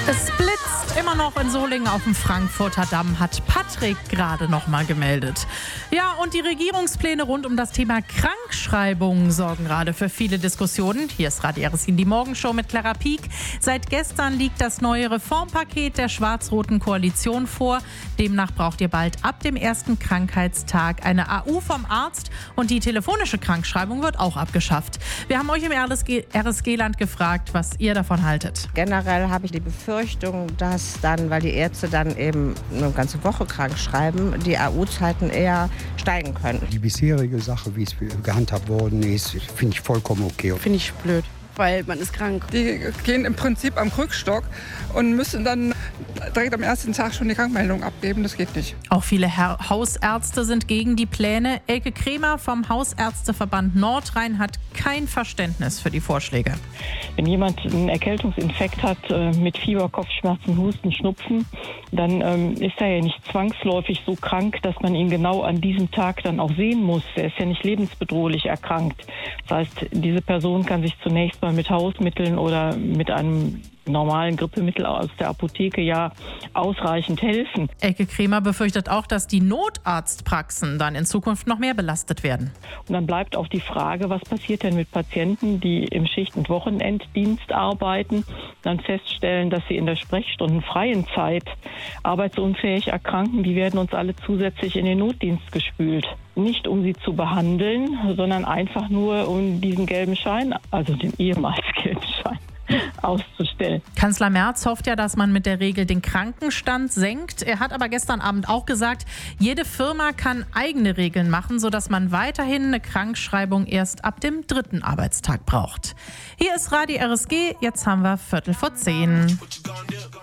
Es blitzt immer noch in Solingen auf dem Frankfurter Damm, hat Patrick gerade noch mal gemeldet. Ja, und die Regierungspläne rund um das Thema Krankschreibung sorgen gerade für viele Diskussionen. Hier ist Radio RSG die Morgenshow mit Clara Pieck. Seit gestern liegt das neue Reformpaket der schwarz-roten Koalition vor. Demnach braucht ihr bald ab dem ersten Krankheitstag eine AU vom Arzt und die telefonische Krankschreibung wird auch abgeschafft. Wir haben euch im RSG-Land gefragt, was ihr davon haltet. Generell habe ich die Befürchtung, dass dann, weil die Ärzte dann eben eine ganze Woche krank schreiben, die AU-Zeiten eher steigen können. Die bisherige Sache, wie es gehandhabt worden ist, finde ich vollkommen okay. Finde ich blöd, weil man ist krank. Die gehen im Prinzip am Krückstock und müssen dann direkt am ersten Tag schon die Krankmeldung abgeben. Das geht nicht. Auch viele Hausärzte sind gegen die Pläne. Elke Kremer vom Hausärzteverband Nordrhein hat kein Verständnis für die Vorschläge. Wenn jemand einen Erkältungsinfekt hat mit Fieber, Kopfschmerzen, Husten, Schnupfen, dann ist er ja nicht zwangsläufig so krank, dass man ihn genau an diesem Tag dann auch sehen muss. Er ist ja nicht lebensbedrohlich erkrankt. Das heißt, diese Person kann sich zunächst mal mit Hausmitteln oder mit einem normalen Grippemittel aus der Apotheke ja ausreichend helfen. Elke Kremer befürchtet auch, dass die Notarztpraxen dann in Zukunft noch mehr belastet werden. Und dann bleibt auch die Frage, was passiert denn mit Patienten, die im Schicht- und Wochenenddienst arbeiten, dann feststellen, dass sie in der sprechstundenfreien Zeit arbeitsunfähig erkranken. Die werden uns alle zusätzlich in den Notdienst gespült. Nicht um sie zu behandeln, sondern einfach nur um diesen gelben Schein, also den ehemals gelben Schein, auszustellen. Kanzler Merz hofft ja, dass man mit der Regel den Krankenstand senkt. Er hat aber gestern Abend auch gesagt, jede Firma kann eigene Regeln machen, sodass man weiterhin eine Krankschreibung erst ab dem 3. Arbeitstag braucht. Hier ist Radio RSG, jetzt haben wir 9:45.